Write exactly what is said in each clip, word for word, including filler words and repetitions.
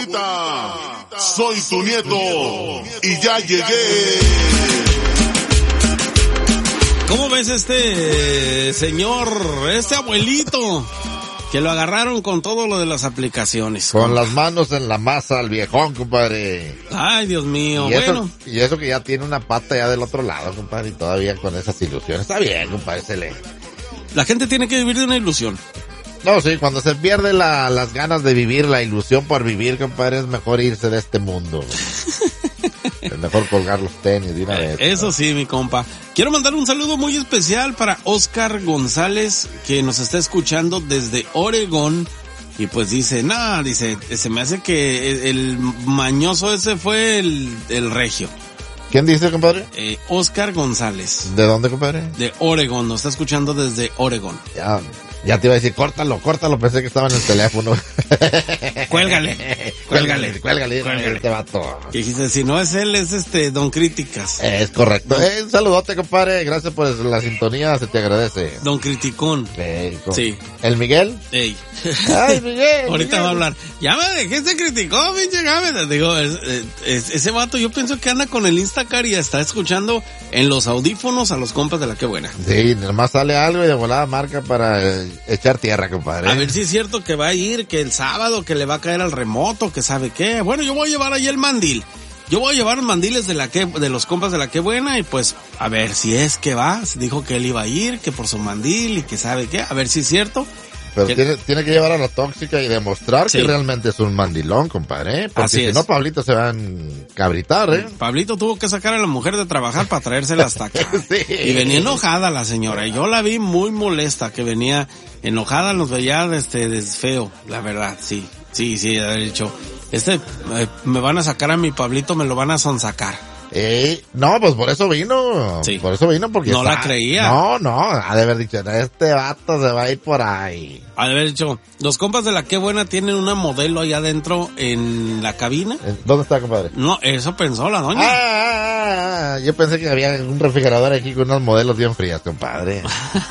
abuelita, soy tu nieto y ya llegué. ¿Cómo ves este señor, este abuelito? Que lo agarraron con todo lo de las aplicaciones. Con las manos en la masa al viejón, compadre. Ay, Dios mío, y eso, bueno. Y eso que ya tiene una pata ya del otro lado, compadre, y todavía con esas ilusiones. Está bien, compadre, se le... La gente tiene que vivir de una ilusión. No, sí, cuando se pierde la, las ganas de vivir, la ilusión por vivir, compadre, es mejor irse de este mundo. Es mejor colgar los tenis de una vez. Eso ¿no? Sí, mi compa. Quiero mandar un saludo muy especial para Oscar González, que nos está escuchando desde Oregón. Y pues dice, nada, dice, se me hace que el mañoso ese fue el, el regio. ¿Quién dice, compadre? Eh, Oscar González. ¿De dónde, compadre? De Oregón, nos está escuchando desde Oregón. Ya, ya te iba a decir, córtalo, córtalo, pensé que estaba en el teléfono. Cuélgale, cuélgale, cuélgale, cuélgale, este vato. Que dijiste, si no es él, es este, Don Críticas. Es correcto. No. Eh, un saludote, compadre, gracias por la sintonía, se te agradece. Don Criticón. Eh, con... Sí. ¿El Miguel? Ey. Ay, Miguel. Ahorita Miguel. va a hablar. Ya me dejé, se criticó, pinche Gámez. Digo, es, es, ese vato yo pienso que anda con el Instacar y está escuchando en los audífonos a los compas de la que buena. Sí, nomás sale algo y de volada marca para eh, echar tierra, compadre. A ver si es cierto que va a ir, que el sábado, que le va a caer al remoto, que sabe qué. Bueno, yo voy a llevar ahí el mandil. Yo voy a llevar mandiles de la que, de los compas de la que buena y pues, a ver si es que va. Dijo que él iba a ir, que por su mandil y que sabe qué. A ver si es cierto. Pero que... tiene, tiene que llevar a la tóxica y demostrar sí. que realmente es un mandilón, compadre, ¿eh? Porque Así si es. no, Pablito se va a encabritar, ¿eh? Pablito tuvo que sacar a la mujer de trabajar para traérsela hasta acá. Sí. Y venía enojada la señora. Y yo la vi muy molesta, que venía enojada, nos veía este, des feo, la verdad, sí. Sí, sí, de haber dicho, este, eh, me van a sacar a mi Pablito, me lo van a sonsacar. Eh, no, pues por eso vino. Sí. Por eso vino porque no está... la creía. No, no, ha de haber dicho, este vato se va a ir por ahí. Ha de haber dicho, los compas de la que buena tienen una modelo allá adentro en la cabina. ¿Dónde está, compadre? No, eso pensó la doña. Ah, ah, ah, yo pensé que había un refrigerador aquí con unos modelos bien frías, compadre.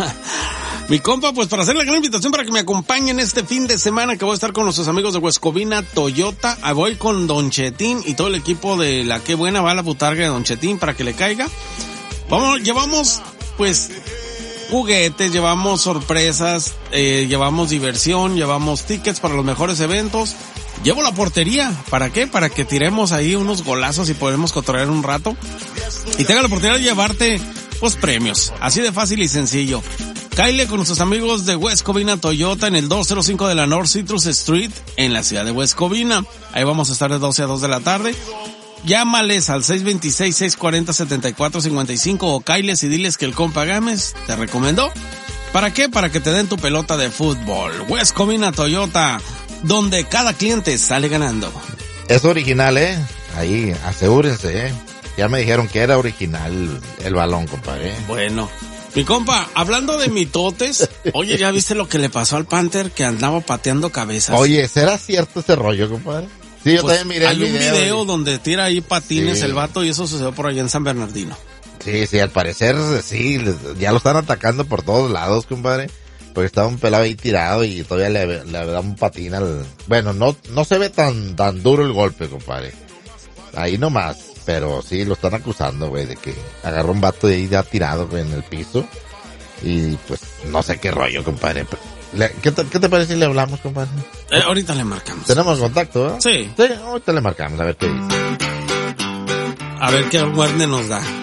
Mi compa, pues para hacer la gran invitación para que me acompañen este fin de semana que voy a estar con nuestros amigos de Huescovina Toyota. Voy con Don Chetín y todo el equipo de la que buena va a la butarga de Don Chetín para que le caiga. Vamos, llevamos pues juguetes, llevamos sorpresas, eh, llevamos diversión, llevamos tickets para los mejores eventos. Llevo la portería, ¿para qué? Para que tiremos ahí unos golazos y podemos cotorrear un rato. Y tenga la oportunidad de llevarte pues premios, así de fácil y sencillo. Cáile con nuestros amigos de Huescovina Toyota en el doscientos cinco de la North Citrus Street en la ciudad de Huescovina. Ahí vamos a estar de doce a dos de la tarde. Llámales al seis dos seis, seis cuatro cero, siete cuatro cinco cinco o cáiles y diles que el compa Gámez te recomendó. ¿Para qué? Para que te den tu pelota de fútbol. Huescovina Toyota, donde cada cliente sale ganando. Es original, ¿eh? Ahí, asegúrense, ¿eh? Ya me dijeron que era original el balón, compadre. Bueno. Mi compa, hablando de mitotes, oye, ¿ya viste lo que le pasó al Panther que andaba pateando cabezas? Oye, ¿será cierto ese rollo, compadre? Sí, yo pues también miré hay el video. un video y... donde tira ahí patines sí. el vato y eso sucedió por allá en San Bernardino. Sí, sí, al parecer sí, ya lo están atacando por todos lados, compadre. Porque estaba un pelado ahí tirado y todavía le, le da un patín al... Bueno, no, no se ve tan, tan duro el golpe, compadre. Ahí nomás. Pero sí, lo están acusando, güey, de que agarró un vato de ahí ya tirado, güey, en el piso. Y pues, no sé qué rollo, compadre. ¿Qué te, qué te parece si le hablamos, compadre? Eh, ahorita le marcamos. ¿Tenemos contacto, eh? Sí. Sí, ahorita le marcamos, a ver qué dice. A ver qué guardia nos da.